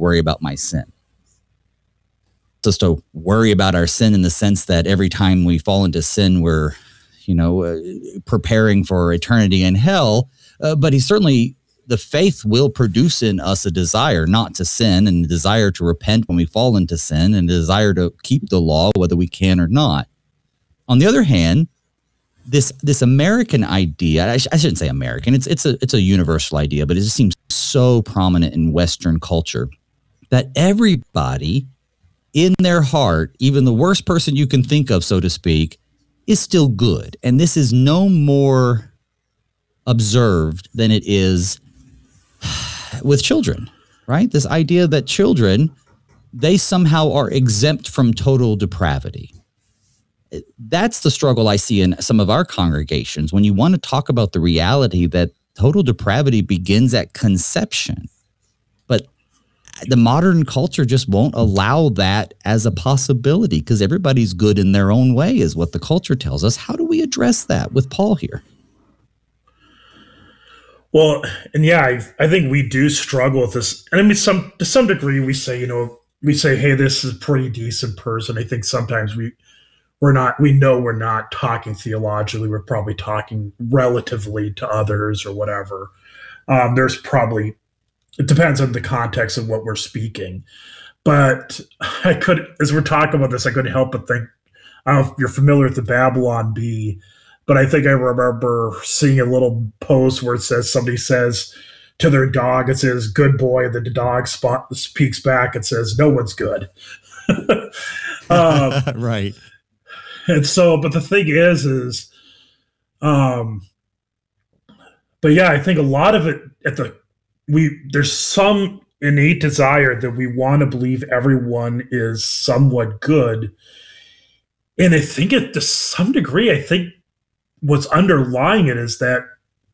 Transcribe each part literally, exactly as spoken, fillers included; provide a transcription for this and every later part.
worry about my sin. Just to worry about our sin in the sense that every time we fall into sin, we're, you know, uh, preparing for eternity in hell. Uh, but he certainly, the faith will produce in us a desire not to sin, and a desire to repent when we fall into sin, and a desire to keep the law, whether we can or not. On the other hand, this this American idea, I, sh- I shouldn't say American, it's it's a it's a universal idea, but it just seems so prominent in Western culture that everybody in their heart, even the worst person you can think of, so to speak, is still good. And this is no more observed than it is with children, right? This idea that children, they somehow are exempt from total depravity. That's the struggle I see in some of our congregations when you want to talk about the reality that total depravity begins at conception. But the modern culture just won't allow that as a possibility because everybody's good in their own way is what the culture tells us. How do we address that with Paul here? Well, and yeah, I, I think we do struggle with this. And I mean, some to some degree, we say, you know, we say, hey, this is a pretty decent person. I think sometimes we, we're not, we know we're not talking theologically. We're probably talking relatively to others or whatever. Um, there's probably, it depends on the context of what we're speaking. But I could, as we're talking about this, I couldn't help but think, I don't know if you're familiar with the Babylon Bee, but I think I remember seeing a little post where it says, somebody says to their dog, it says, good boy. And then the dog spot, speaks back and says, no one's good. um, right. And so, but the thing is, is, um, but yeah, I think a lot of it at the, we, there's some innate desire that we want to believe everyone is somewhat good. And I think it, to some degree, I think what's underlying it is that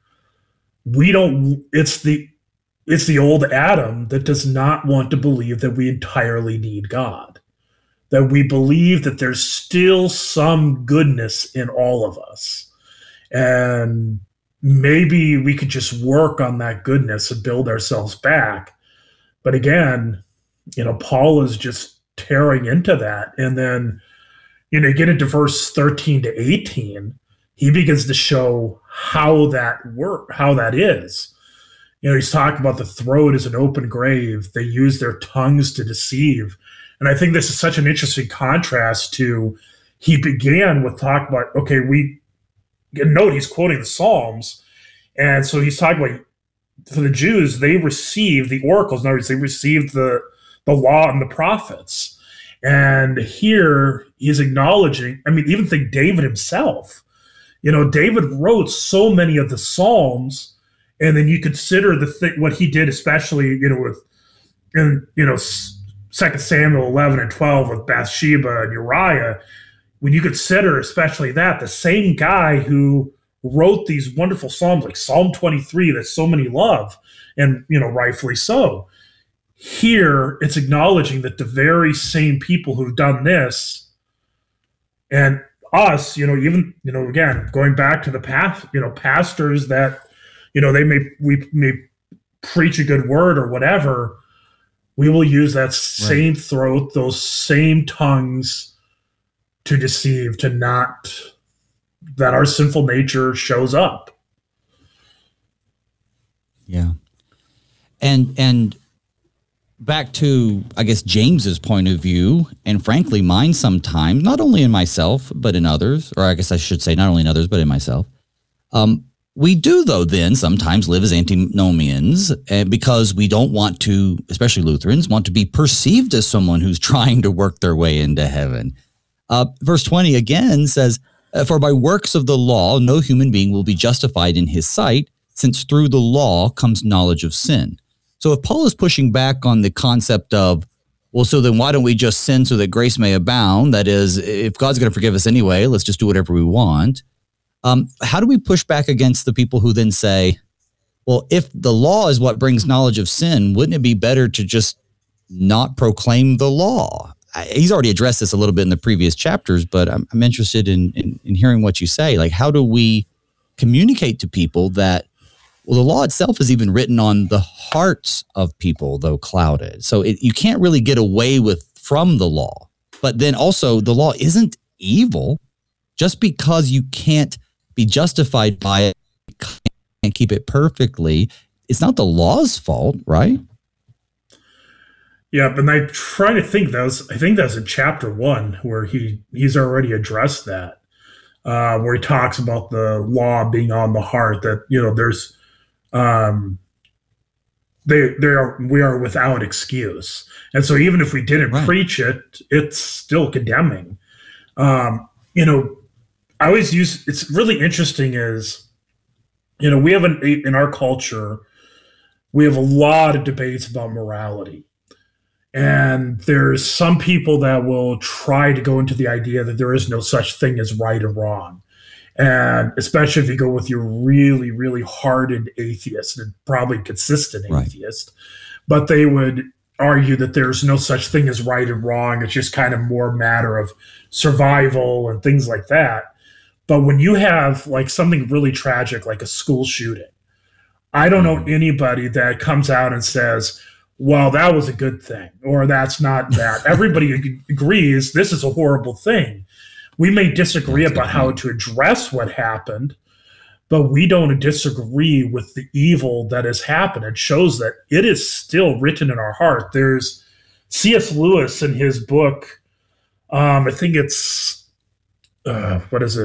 we don't, it's the, it's the old Adam that does not want to believe that we entirely need God, that we believe that there's still some goodness in all of us. And maybe we could just work on that goodness and build ourselves back. But again, you know, Paul is just tearing into that. And then, you know, you get into verse thirteen to eighteen, he begins to show how that work, how that is. You know, he's talking about the throat is an open grave. They use their tongues to deceive. And I think this is such an interesting contrast to, he began with talk about, okay, we note he's quoting the Psalms. And so he's talking about, for the Jews, they received the oracles. In other words, they received the, the law and the prophets. And here he's acknowledging, I mean, even think David himself. You know, David wrote so many of the Psalms, and then you consider the thing, what he did, especially, you know, with, in, you know, Second Samuel eleven and twelve with Bathsheba and Uriah. When you consider, especially that, the same guy who wrote these wonderful Psalms, like Psalm twenty-three, that so many love, and, you know, rightfully so. Here, it's acknowledging that the very same people who've done this, and us, you know, even, you know, again, going back to the past, you know, pastors that, you know, they may, we may preach a good word or whatever, we will use that same right. throat, those same tongues to deceive, to not, that our sinful nature shows up. Yeah. And, and, back to, I guess, James's point of view, and frankly, mine sometimes, not only in myself, but in others, or I guess I should say not only in others, but in myself. Um, we do, though, then sometimes live as antinomians uh, because we don't want to, especially Lutherans, want to be perceived as someone who's trying to work their way into heaven. Uh, verse twenty again says, for by works of the law, no human being will be justified in his sight, since through the law comes knowledge of sin. So if Paul is pushing back on the concept of, well, so then why don't we just sin so that grace may abound? That is, if God's going to forgive us anyway, let's just do whatever we want. Um, how do we push back against the people who then say, well, if the law is what brings knowledge of sin, wouldn't it be better to just not proclaim the law? I, he's already addressed this a little bit in the previous chapters, but I'm, I'm interested in, in, in hearing what you say. Like, how do we communicate to people that Well, the law itself is even written on the hearts of people, though clouded. So it, you can't really get away with from the law. But then also the law isn't evil. Just because you can't be justified by it, can't keep it perfectly, it's not the law's fault, right? Yeah, but I try to think that was, I think that's in chapter one where he he's already addressed that, uh, where he talks about the law being on the heart, that, you know, there's, um, they, they are, we are without excuse. And so even if we didn't right. preach it, it's still condemning. Um, you know, I always use, it's really interesting is, you know, we have an, in our culture, we have a lot of debates about morality. And there's some people that will try to go into the idea that there is no such thing as right or wrong. And especially if you go with your really, really hardened atheist and probably consistent right. atheist, but they would argue that there's no such thing as right and wrong. It's just kind of more a matter of survival and things like that. But when you have like something really tragic, like a school shooting, I don't know anybody that comes out and says, well, that was a good thing, or that's not that. Everybody agrees this is a horrible thing. We may disagree that's about how to address what happened, but we don't disagree with the evil that has happened. It shows that it is still written in our heart. There's C S Lewis in his book, um, I think it's, uh, what is it?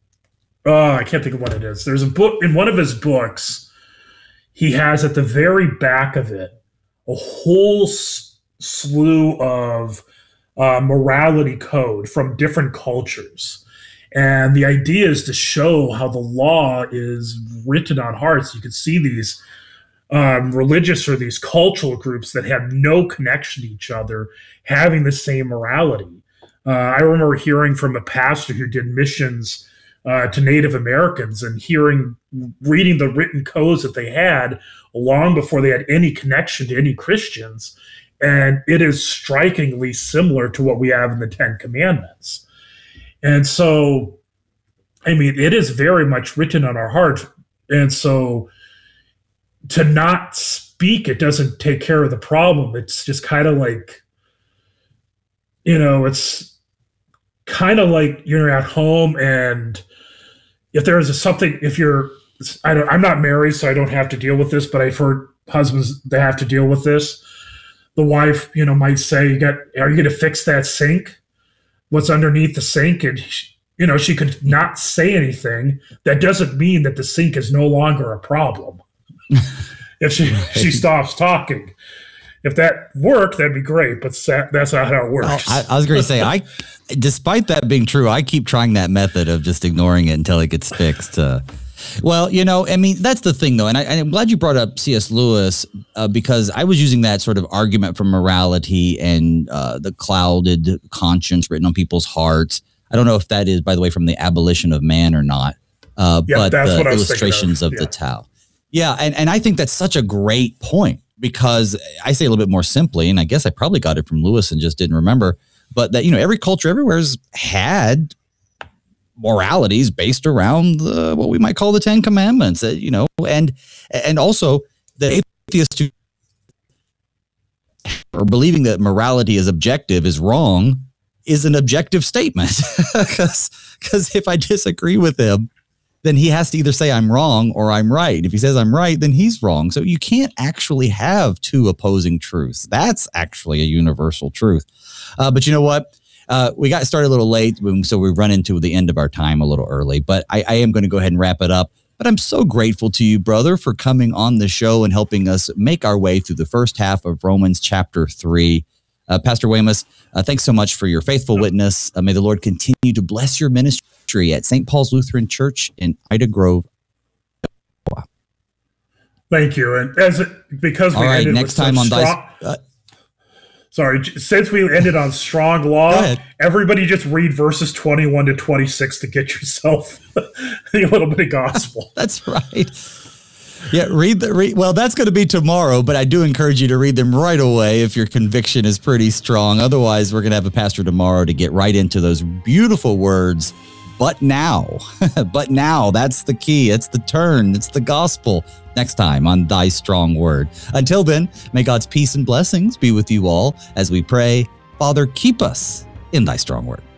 Oh, I can't think of what it is. There's a book, in one of his books, he has at the very back of it a whole s- slew of uh, morality code from different cultures. And the idea is to show how the law is written on hearts. You can see these um, religious or these cultural groups that have no connection to each other having the same morality. Uh, I remember hearing from a pastor who did missions uh, to Native Americans and hearing, reading the written codes that they had long before they had any connection to any Christians. And it is strikingly similar to what we have in the Ten Commandments. And so, I mean, it is very much written on our heart. And so to not speak, it doesn't take care of the problem. It's just kind of like, you know, it's kind of like you're at home, and if there is a something, if you're, I don't, I'm not married, so I don't have to deal with this, but I've heard husbands, they have to deal with this. The wife, you know, might say, "You got, are you going to fix that sink? What's underneath the sink?" And, she, you know, she could not say anything. That doesn't mean that the sink is no longer a problem. If she, right. she stops talking. If that worked, that'd be great, but that's not how it works. Well, I, I was going to say, I, despite that being true, I keep trying that method of just ignoring it until it gets fixed. Uh, well, you know, I mean, that's the thing, though, and I, I'm glad you brought up C S Lewis uh, because I was using that sort of argument for morality and uh, the clouded conscience written on people's hearts. I don't know if that is, by the way, from the Abolition of Man or not, uh, yeah, but that's the what I was illustrations of, of yeah. the Tao. Yeah, and, and I think that's such a great point. Because I say a little bit more simply, and I guess I probably got it from Lewis and just didn't remember, but that, you know, every culture everywhere has had moralities based around the, what we might call the Ten Commandments, uh, you know, and and also the atheists who are believing that morality is objective is wrong is an objective statement. Because because if I disagree with him, then he has to either say I'm wrong or I'm right. If he says I'm right, then he's wrong. So you can't actually have two opposing truths. That's actually a universal truth. Uh, but you know what? Uh, we got started a little late, so we've run into the end of our time a little early. But I, I am going to go ahead and wrap it up. But I'm so grateful to you, brother, for coming on the show and helping us make our way through the first half of Romans chapter three. Uh, Pastor Wemus, uh, thanks so much for your faithful witness. Uh, may the Lord continue to bless your ministry at Saint Paul's Lutheran Church in Ida Grove. Thank you. And as it, because we All right, ended next with time on strong, Dice. Uh, sorry, since we ended on strong law, everybody just read verses twenty-one to twenty-six to get yourself a little bit of gospel. That's right. Yeah, read the read. Well, that's going to be tomorrow, but I do encourage you to read them right away if your conviction is pretty strong. Otherwise, we're going to have a pastor tomorrow to get right into those beautiful words but now. But now, that's the key. It's the turn. It's the gospel. Next time on Thy Strong Word. Until then, may God's peace and blessings be with you all as we pray, Father, keep us in Thy strong word.